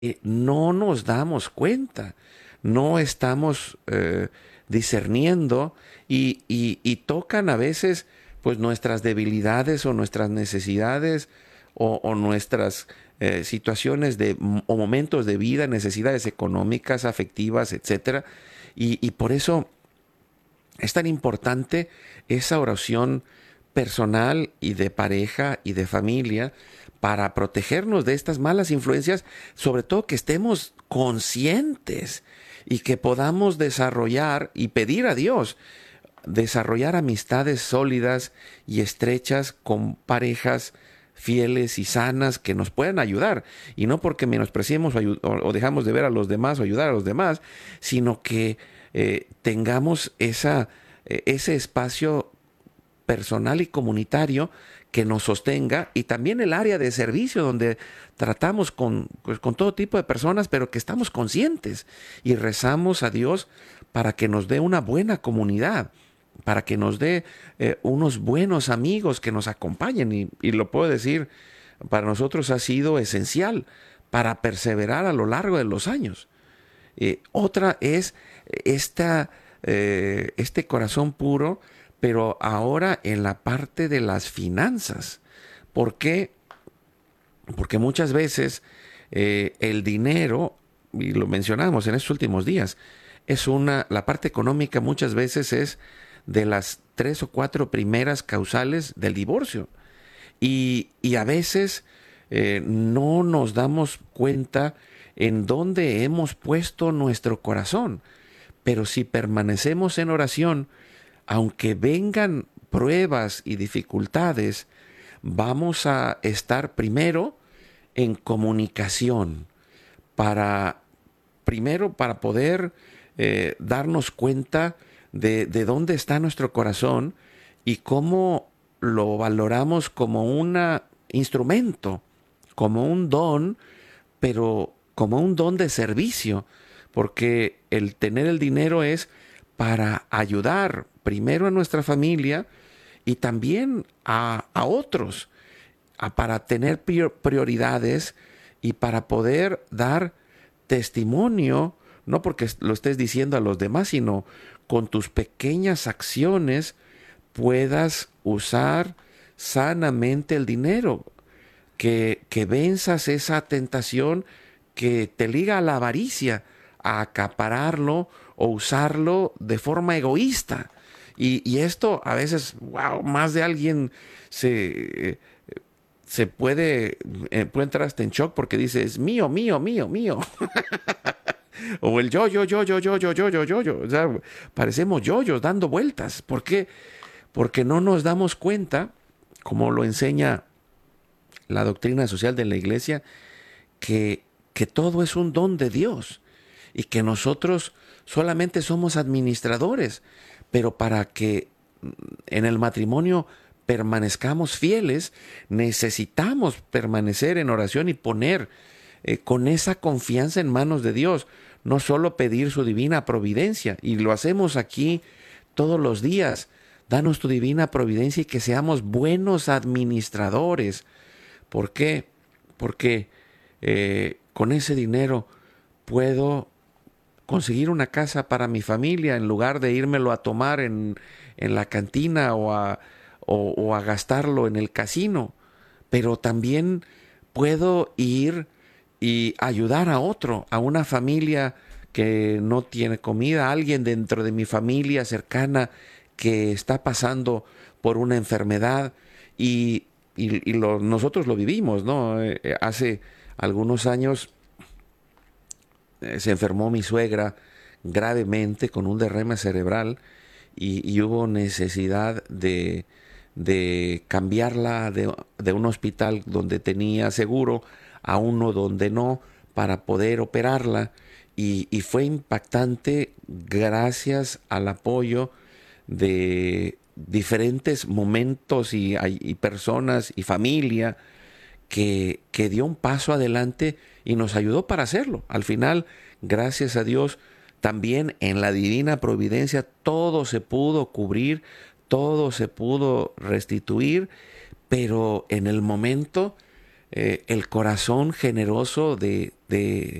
no nos damos cuenta, no estamos discerniendo y tocan a veces pues nuestras debilidades o nuestras necesidades o nuestras situaciones o momentos de vida, necesidades económicas, afectivas, etcétera. Y por eso es tan importante esa oración personal y de pareja y de familia para protegernos de estas malas influencias, sobre todo que estemos conscientes y que podamos desarrollar y pedir a Dios desarrollar amistades sólidas y estrechas con parejas fieles y sanas que nos puedan ayudar. Y no porque menospreciemos o dejamos de ver a los demás o ayudar a los demás, sino que tengamos ese espacio personal y comunitario que nos sostenga, y también el área de servicio donde tratamos pues, con todo tipo de personas, pero que estamos conscientes y rezamos a Dios para que nos dé una buena comunidad, para que nos dé unos buenos amigos que nos acompañen. Y lo puedo decir, para nosotros ha sido esencial para perseverar a lo largo de los años. Otra es este corazón puro, pero ahora en la parte de las finanzas. ¿Por qué? Porque muchas veces el dinero, y lo mencionamos en estos últimos días, la parte económica muchas veces es de las 3 o 4 primeras causales del divorcio. Y a veces no nos damos cuenta en dónde hemos puesto nuestro corazón. Pero si permanecemos en oración, aunque vengan pruebas y dificultades, vamos a estar primero en comunicación para poder darnos cuenta de dónde está nuestro corazón y cómo lo valoramos como un instrumento, como un don, pero como un don de servicio, porque el tener el dinero es para ayudar primero a nuestra familia y también a otros, para tener prioridades y para poder dar testimonio, no porque lo estés diciendo a los demás, sino con tus pequeñas acciones puedas usar sanamente el dinero, que venzas esa tentación que te liga a la avaricia, a acapararlo o usarlo de forma egoísta. Y esto a veces, wow, más de alguien se, se puede entrar hasta en shock porque dice, es mío, mío, mío, mío. O el yo. O sea, parecemos yoyos dando vueltas. ¿Por qué? Porque no nos damos cuenta, como lo enseña la doctrina social de la iglesia, que todo es un don de Dios y que nosotros solamente somos administradores, pero para que en el matrimonio permanezcamos fieles, necesitamos permanecer en oración y poner con esa confianza en manos de Dios, no solo pedir su divina providencia, y lo hacemos aquí todos los días. Danos tu divina providencia y que seamos buenos administradores. ¿Por qué? Porque con ese dinero puedo conseguir una casa para mi familia en lugar de írmelo a tomar en la cantina o a gastarlo en el casino. Pero también puedo ir y ayudar a otro, a una familia que no tiene comida, a alguien dentro de mi familia cercana que está pasando por una enfermedad y nosotros lo vivimos, ¿no? Hace algunos años se enfermó mi suegra gravemente con un derrame cerebral y hubo necesidad de cambiarla de un hospital donde tenía seguro a uno donde no, para poder operarla, y fue impactante gracias al apoyo de diferentes momentos y personas y familia que dio un paso adelante y nos ayudó para hacerlo. Al final, gracias a Dios, también en la divina providencia todo se pudo cubrir, todo se pudo restituir, pero en el momento el corazón generoso